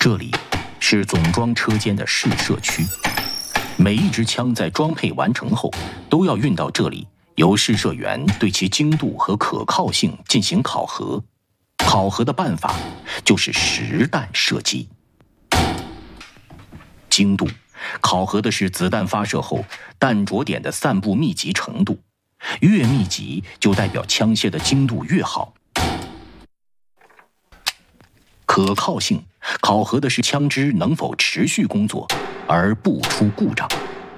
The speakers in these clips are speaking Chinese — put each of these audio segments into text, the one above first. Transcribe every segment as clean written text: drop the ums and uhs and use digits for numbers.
这里是总装车间的试射区，每一支枪在装配完成后，都要运到这里，由试射员对其精度和可靠性进行考核。考核的办法就是实弹射击。精度考核的是子弹发射后弹着点的散布密集程度，越密集就代表枪械的精度越好。可靠性考核的是枪支能否持续工作，而不出故障。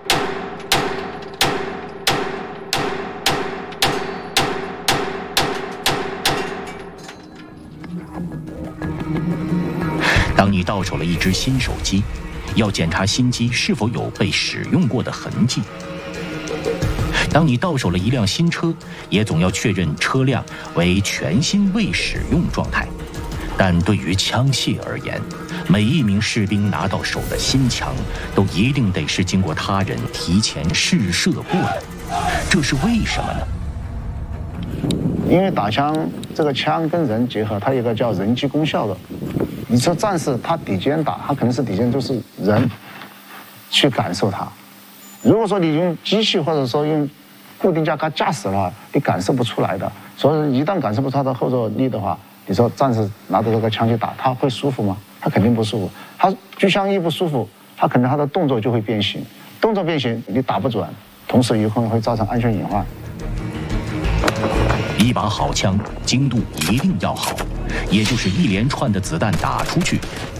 当你到手了一只新手机，要检查新机是否有被使用过的痕迹。当你到手了一辆新车，也总要确认车辆为全新未使用状态。但对于枪械而言，每一名士兵拿到手的新枪都一定得是经过他人提前试射过的，这是为什么呢？ 因为打枪这个枪跟人结合，它有一个叫人机功效的。你说战士他抵肩打，他可能是抵肩就是人去感受它。如果说你用机器或者说用固定架驾驶的话，你感受不出来的。所以一旦感受不出它的后坐力的话，你说战士拿着这个枪去打，他会舒服吗？他肯定不舒服。他狙枪一不舒服，他可能他的动作就会变形，动作变形你打不准，同时有可能会造成安全隐患。 一把好枪精度一定要好，也就是一连串的子弹打出去，